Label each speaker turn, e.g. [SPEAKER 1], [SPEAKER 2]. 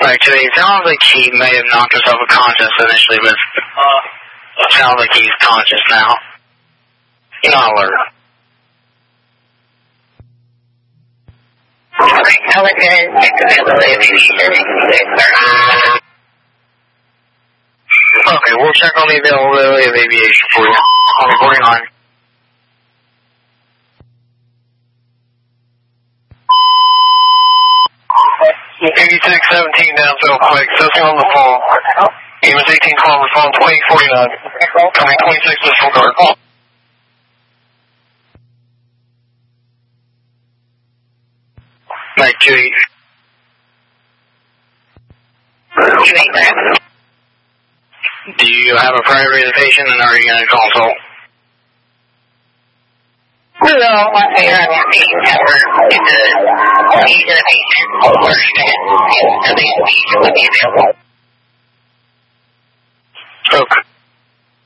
[SPEAKER 1] Actually, it sounds like he may have knocked himself unconscious initially, but it sounds like he's conscious now. Not alert. Okay, we'll check on the availability of aviation for you. I'm reporting on.
[SPEAKER 2] $8617 down real quick, assessing on the fall. EMS 1812, respond 2849. Coming 26 disregard.
[SPEAKER 1] Mike 28. Do you have a priority of the patient, and are you going to consult?
[SPEAKER 3] No, I have a patient the patient, or the patient would be available.